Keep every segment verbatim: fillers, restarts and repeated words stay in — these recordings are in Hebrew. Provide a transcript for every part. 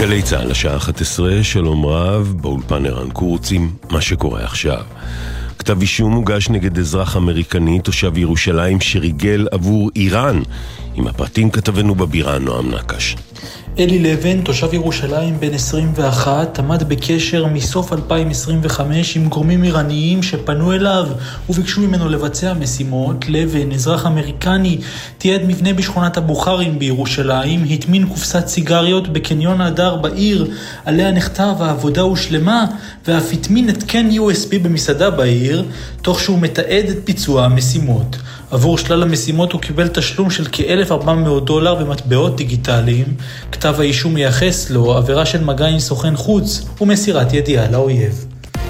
גלי צהל, השעה אחת עשרה, שלום רב, באולפן ערן קורצים, מה שקורה עכשיו. כתב אישום הוגש נגד אזרח אמריקני, תושב ירושלים, שריגל עבור איראן. עם הפרטים כתבנו בבירה נועם נקש. אלי לבן, תושב ירושלים בן עשרים ואחת, עמד בקשר מסוף אלפיים עשרים וחמש עם גורמים איראניים שפנו אליו וביקשו ממנו לבצע משימות. לבן, אזרח אמריקני, תיעד מבנה בשכונת הבוכרים בירושלים, התמין קופסת סיגריות בקניון הדר בעיר, עליה נכתב העבודה הושלמה, ואף התמין התקן יו אס בי במסעדה בעיר, תוך שהוא מתעד את ביצוע המשימות. עבור שלל המשימות הוא קיבל תשלום של כ-אלף וארבע מאות דולר במטבעות דיגיטליים. כתב האישום מייחס לו עבירה של מגע עם סוכן חוץ ומסירת ידיעה לאויב.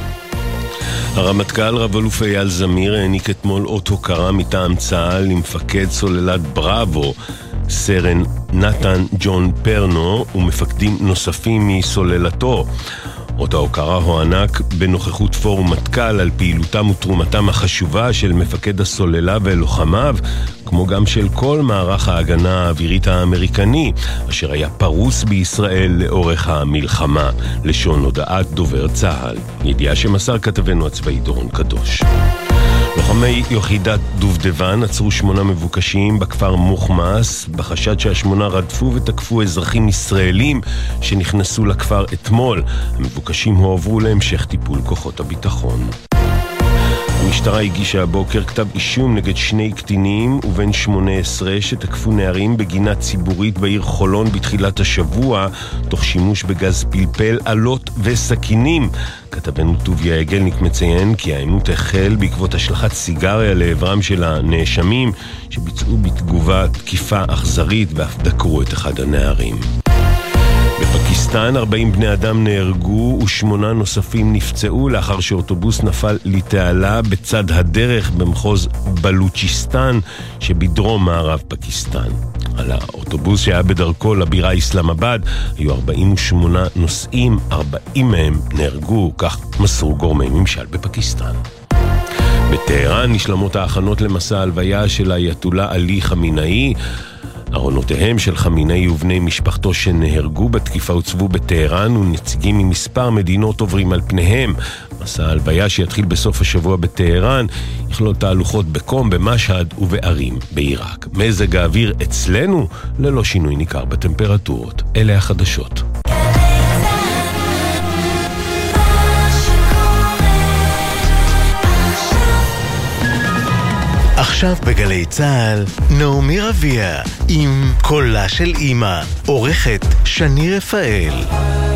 הרמטכ"ל רב אלוף אייל זמיר העניק אתמול אות הוקרה מטעם צה"ל למפקד סוללת בראבו, סרן נתן ג'ון פרנו, ומפקדים נוספים מסוללתו. אות ההוקרה הוענק בנוכחות פורום מטכ"ל על פעילותם ותרומתם החשובה של מפקד הסוללה ולוחמיו, כמו גם של כל מערך ההגנה האווירית האמריקני, אשר היה פרוס בישראל לאורך המלחמה. לשון הודעת דובר צה"ל, ידיעה שמסר כתבנו הצבאי דורון קדוש. לוחמי יחידת דובדבן עצרו שמונה מבוקשים בכפר מוחמס בחשד שהשמונה רדפו ותקפו אזרחים ישראלים שנכנסו לכפר אתמול. המבוקשים הועברו להמשך טיפול כוחות הביטחון. המשטרה הגישה הבוקר כתב אישום נגד שני קטינים ובן שמונה עשרה שתקפו נערים בגינה ציבורית בעיר חולון בתחילת השבוע, תוך שימוש בגז פלפל, עלות וסכינים. כתבנו טוביה אגלניק מציין כי העימות החל בעקבות השלכת סיגריה לעברם של הנאשמים, שביצעו בתגובה תקיפה אכזרית ואף דקרו את אחד הנערים. בפקיסטן ארבעים בני אדם נהרגו ושמונה נוספים נפצעו לאחר שאוטובוס נפל לתעלה בצד הדרך במחוז בלוצ'יסטן שבדרום מערב פקיסטן. על האוטובוס שהיה בדרכו לבירה איסלאמבאד היו ארבעים ושמונה נוסעים, ארבעים מהם נהרגו, כך מסרו גורמי ממשל בפקיסטן. בטהרן נשלמות ההכנות למסע הלוויה של האייתולה עלי חמינאי. ארונותיהם של חמינאי ובני משפחתו שנהרגו בתקיפה הוצבו בטהרן, ונציגים ממספר מדינות עוברים על פניהם. מסע הלוויה שיתחיל בסוף השבוע בטהרן יכלול תהלוכות בקום, במשהד ובערים בעיראק. מזג האוויר אצלנו ללא שינוי ניכר בטמפרטורות. אלה החדשות. עכשיו בגלי צהל, נעמי רביע עם קולה של אמא, עורכת שני רפאל.